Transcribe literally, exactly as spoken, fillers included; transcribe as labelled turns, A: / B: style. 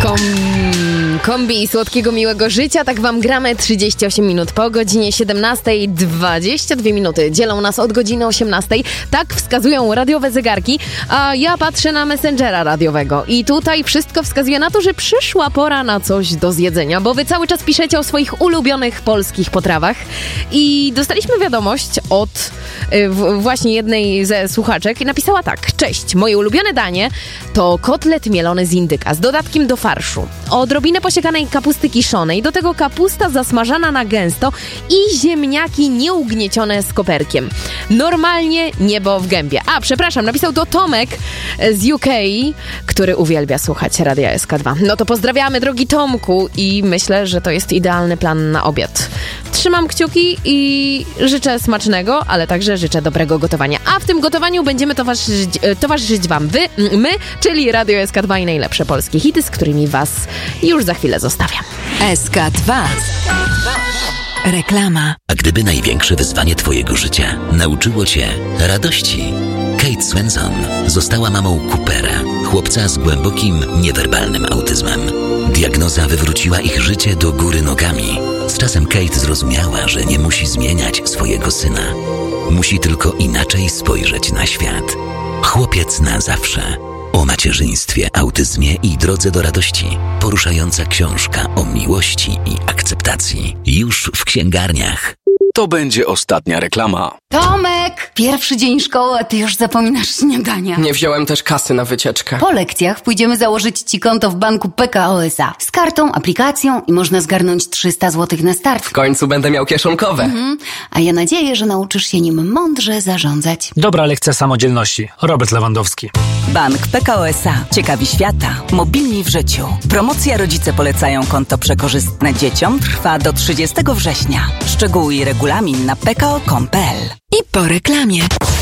A: Kom... Kombi słodkiego, miłego życia. Tak wam gramy trzydzieści osiem minut po godzinie siedemnastej. dwadzieścia dwie minuty dzielą nas od godziny osiemnastej. Tak wskazują radiowe zegarki, a ja patrzę na Messengera radiowego i tutaj wszystko wskazuje na to, że przyszła pora na coś do zjedzenia, bo wy cały czas piszecie o swoich ulubionych polskich potrawach i dostaliśmy wiadomość od y, w, właśnie jednej ze słuchaczek i napisała tak: cześć, moje ulubione danie to kotlet mielony z indyka z dodatkiem do farszu, odrobinę posiekanej kapusty kiszonej, do tego kapusta zasmażana na gęsto i ziemniaki nieugniecione z koperkiem. Normalnie niebo w gębie. A, przepraszam, napisał to Tomek z U K, który uwielbia słuchać Radia S K dwa. No to pozdrawiamy, drogi Tomku, i myślę, że to jest idealny plan na obiad. Trzymam kciuki i życzę smacznego, ale także życzę dobrego gotowania. A w tym gotowaniu będziemy towarzyszyć, towarzyszyć wam wy, my, czyli Radio S K dwa i najlepsze polskie hity, z którymi was już za chwilę zostawiam.
B: S K dwa. Reklama.
C: A gdyby największe wyzwanie twojego życia nauczyło cię radości? Kate Swenson została mamą Coopera, chłopca z głębokim, niewerbalnym autyzmem. Diagnoza wywróciła ich życie do góry nogami. Z czasem Kate zrozumiała, że nie musi zmieniać swojego syna. Musi tylko inaczej spojrzeć na świat. Chłopiec na zawsze. O macierzyństwie, autyzmie i drodze do radości. Poruszająca książka o miłości i akceptacji. Już w księgarniach.
D: To będzie ostatnia reklama.
E: Tomek! Pierwszy dzień szkoły, a ty już zapominasz śniadania.
F: Nie wziąłem też kasy na wycieczkę.
E: Po lekcjach pójdziemy założyć ci konto w banku P K O S A. Z kartą, aplikacją i można zgarnąć trzysta złotych na start.
F: W końcu będę miał kieszonkowe.
E: Mhm. A ja nadzieję, że nauczysz się nim mądrze zarządzać.
G: Dobra lekcja samodzielności. Robert Lewandowski.
B: Bank P K O S A. Ciekawi świata. Mobilni w życiu. Promocja Rodzice polecają konto przekorzystne dzieciom trwa do trzydziestego września. Szczegóły i regulamin na p k o kropka com kropka p l. I po reklamie.